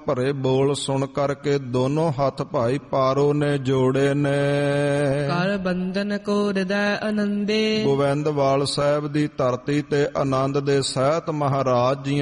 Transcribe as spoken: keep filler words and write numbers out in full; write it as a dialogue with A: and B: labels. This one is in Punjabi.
A: ਭਰੇ ਬੋਲ ਸੁਣ ਕਰਕੇ ਦੋਨੋਂ ਹੱਥ ਭਾਈ ਪਾਰੋ ਨੇ ਜੋੜੇ ਨੇ।
B: ਕਰ ਬੰਧਨ ਕੋ ਹਿਰਦੈ ਆਨੰਦੇ,
A: ਗੋਬਿੰਦਵਾਲ ਸਾਹਿਬ ਦੀ ਧਰਤੀ ਤੇ ਆਨੰਦ ਦੇ ਸਹਿਤ ਮਹਾਰਾਜ ਜੀਆਂ